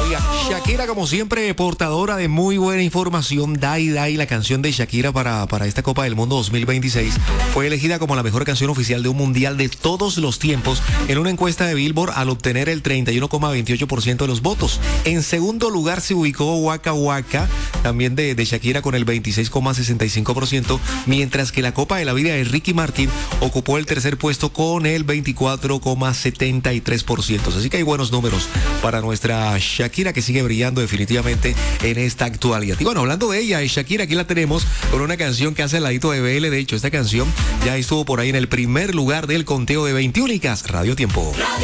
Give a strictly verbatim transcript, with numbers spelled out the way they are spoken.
Actualidad. Shakira, como siempre, portadora de muy buena información. Dai Dai, la canción de Shakira para, para esta Copa del Mundo dos mil veintiséis, fue elegida como la mejor canción oficial de un mundial de todos los tiempos en una encuesta de Billboard al obtener el treinta y uno coma veintiocho por ciento de los votos. En segundo lugar se ubicó Waka Waka, también de, de Shakira, con el veintiséis coma sesenta y cinco por ciento, mientras que la Copa de la Vida de Ricky Martin ocupó el tercer puesto con el veinticuatro coma setenta y tres por ciento. Así que hay buenos números para nuestra Shakira, que sigue brillando definitivamente en esta actualidad. Y bueno, hablando de ella, Shakira, aquí la tenemos con una canción que hace al ladito de B L. De hecho, esta canción ya estuvo por ahí en el primer lugar del conteo de veintiúnicas Radio Tiempo.